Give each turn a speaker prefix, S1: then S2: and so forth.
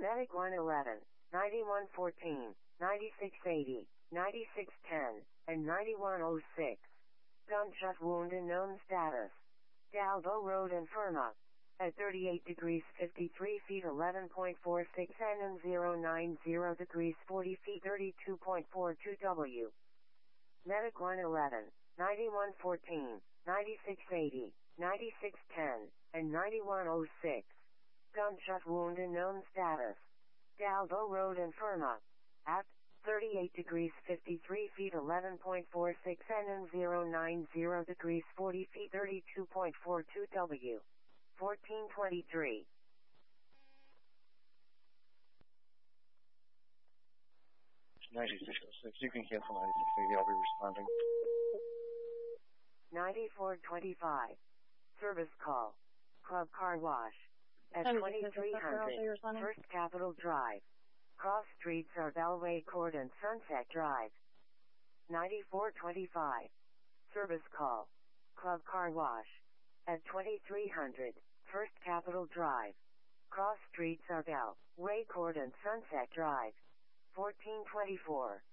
S1: Medic 111, 9114, 9680, 9610, and 9106. Gunshot wound unknown status. Dalbo Road Inferma. At 38 degrees 53 feet 11.46 and 090 degrees 40 feet 32.42 W. Medic 111, 9114, 9680, 9610, and 9106. Gunshot wound unknown status. Dalbo Road Inferma. At 38 degrees 53 feet 11.46 and 090 degrees 40 feet 32.42 W. 1423.
S2: It's 9606. You can cancel 9680. I'll be responding.
S1: 9425. Service call. Club Car Wash. At 2300 First Capitol Drive. Cross streets are Bellway Court and Sunset Drive. 9425. Service call. Club Car Wash. At 2300 First Capitol Drive. Cross streets are Bellway Court and Sunset Drive. 1424.